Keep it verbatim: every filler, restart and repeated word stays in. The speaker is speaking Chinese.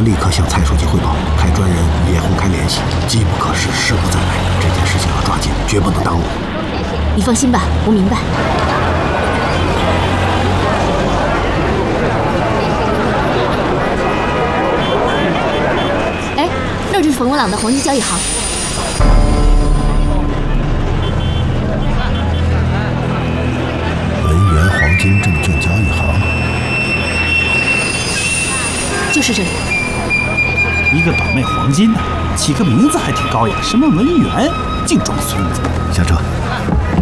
立刻向蔡书记汇报，派专人与叶洪开联系，机不可失，失不再来。这件事情要抓紧，绝不能耽误。 你放心吧，我明白。哎，那就是冯文朗的黄金交易行。 文源黄金证券交易行， 就是这里。 一个倒卖黄金的，起个名字还挺高雅，什么文源，净装孙子。 下车。